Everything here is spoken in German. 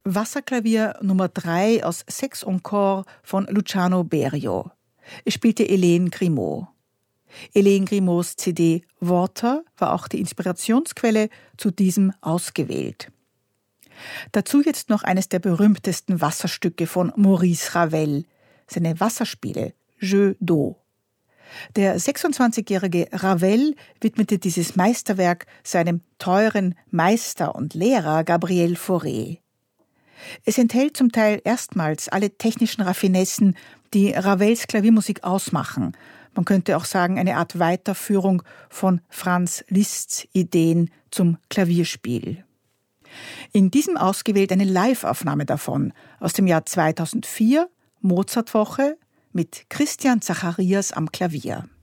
Wasserklavier Nummer 3 aus 6 Encore von Luciano Berio. Es spielte Hélène Grimaud. Hélène Grimauds CD Water war auch die Inspirationsquelle zu diesem ausgewählt. Dazu jetzt noch eines der berühmtesten Wasserstücke von Maurice Ravel, seine Wasserspiele Jeux d'eau. Der 26-jährige Ravel widmete dieses Meisterwerk seinem teuren Meister und Lehrer Gabriel Fauré. Es enthält zum Teil erstmals alle technischen Raffinessen, die Ravels Klaviermusik ausmachen. Man könnte auch sagen, eine Art Weiterführung von Franz Liszts Ideen zum Klavierspiel. In diesem ausgewählt eine Live-Aufnahme davon aus dem Jahr 2004, Mozartwoche, mit Christian Zacharias am Klavier.